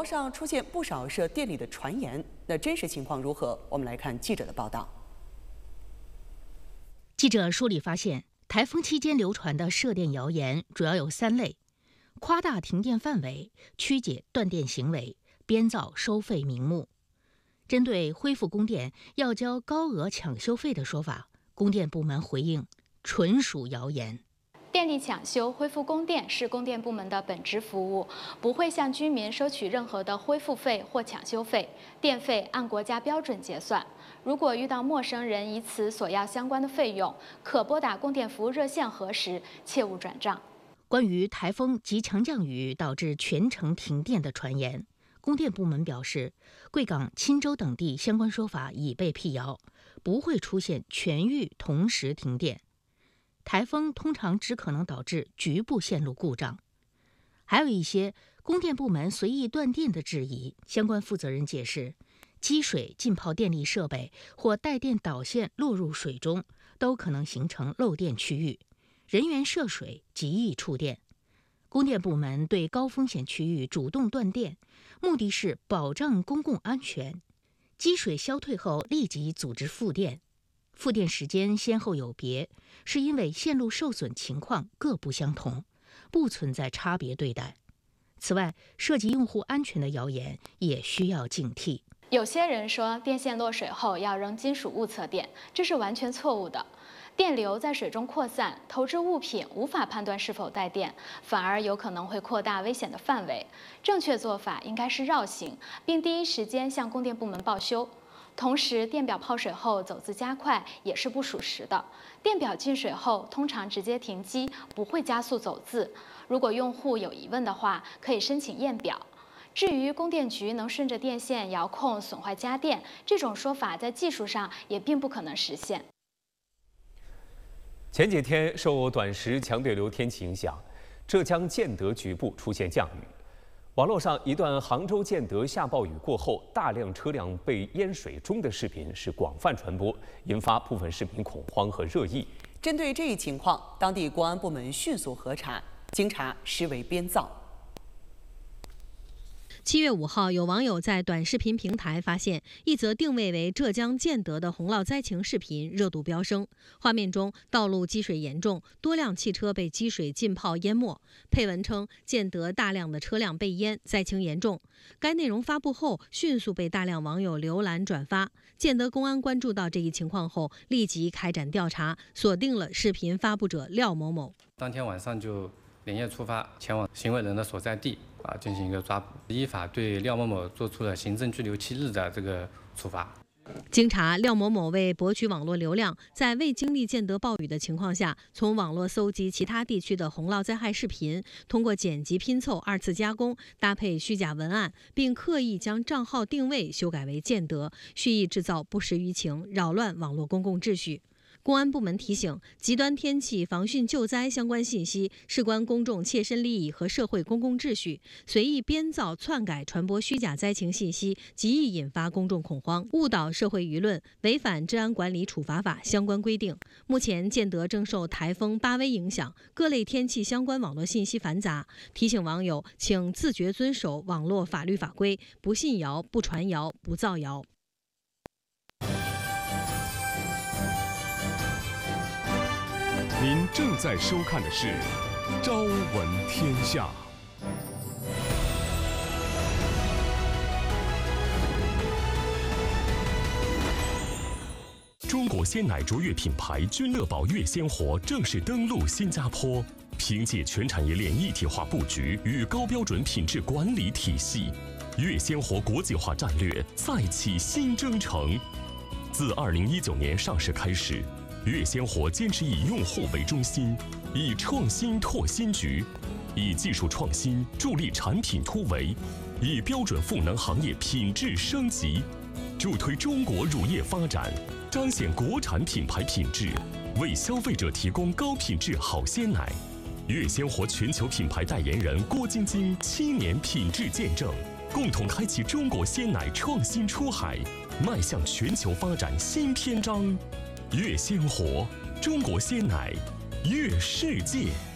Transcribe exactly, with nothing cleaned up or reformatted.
络上出现不少涉电力的传言，那真实情况如何？我们来看记者的报道。 记者梳理发现，台风期间流传的涉电谣言主要有三类：夸大停电范围、曲解断电行为、编造收费名目。针对恢复供电要交高额抢修费的说法，供电部门回应纯属谣言。 电力抢修、恢复供电是供电部门的本职服务，不会向居民收取任何的恢复费或抢修费，电费按国家标准结算。如果遇到陌生人以此索要相关的费用，可拨打供电服务热线核实，切勿转账。 关于台风及强降雨导致全城停电的传言，供电部门表示，贵港、钦州等地相关说法已被辟谣，不会出现全域同时停电。台风通常只可能导致局部线路故障。还有一些供电部门随意断电的质疑，相关负责人解释，积水浸泡电力设备或带电导线落入水中，都可能形成漏电区域，人员涉水极易触电。供电部门对高风险区域主动断电，目的是保障公共安全。积水消退后立即组织复电，复电时间先后有别，是因为线路受损情况各不相同，不存在差别对待。此外，涉及用户安全的谣言也需要警惕。 有些人说电线落水后要扔金属物测电，这是完全错误的。电流在水中扩散，投掷物品无法判断是否带电，反而有可能会扩大危险的范围。正确做法应该是绕行，并第一时间向供电部门报修。同时，电表泡水后走字加快也是不属实的。电表进水后通常直接停机，不会加速走字。如果用户有疑问的话，可以申请验表。至于供电局能顺着电线遥控损坏家电，这种说法在技术上也并不可能实现。 前几天受短时强对流天气影响，浙江建德局部出现降雨。网络上一段杭州建德下暴雨过后，大量车辆被淹水中的视频是广泛传播，引发部分市民恐慌和热议。 针对这一情况，当地公安部门迅速核查，经查实为编造。 七月五号，有网友在短视频平台发现一则定位为浙江建德的洪涝灾情视频，热度飙升。画面中，道路积水严重，多辆汽车被积水浸泡淹没。配文称，建德大量的车辆被淹，灾情严重。该内容发布后，迅速被大量网友浏览转发。建德公安关注到这一情况后，立即开展调查，锁定了视频发布者廖某某。 当天晚上就连夜出发，前往行为人的所在地啊进行一个抓捕，依法对廖某某做出了行政拘留七日的这个处罚。 经查，廖某某为博取网络流量，在未经历建德暴雨的情况下，从网络搜集其他地区的洪涝灾害视频，通过剪辑拼凑、二次加工，搭配虚假文案，并刻意将账号定位修改为建德，蓄意制造不实舆情，扰乱网络公共秩序。公安部门提醒，极端天气防汛救灾相关信息事关公众切身利益和社会公共秩序，随意编造、篡改、传播虚假灾情信息，极易引发公众恐慌，误导社会舆论，违反治安管理处罚法相关规定。目前，建德正受台风巴威影响，各类天气相关网络信息繁杂，提醒网友请自觉遵守网络法律法规，不信谣、不传谣、不造谣。 您正在收看的是《朝闻天下》。中国鲜奶卓越品牌君乐宝悦鲜活正式登陆新加坡，凭借全产业链一体化布局与高标准品质管理体系，悦鲜活国际化战略再起新征程。自二零一九年上市开始，悦鲜活坚持以用户为中心，以创新拓新局，以技术创新助力产品突围，以标准赋能行业品质升级，助推中国乳业发展，彰显国产品牌品质，为消费者提供高品质好鲜奶。悦鲜活全球品牌代言人郭晶晶七年品质见证，共同开启中国鲜奶创新出海，迈向全球发展新篇章。悦鲜活，中国鲜奶，悦世界。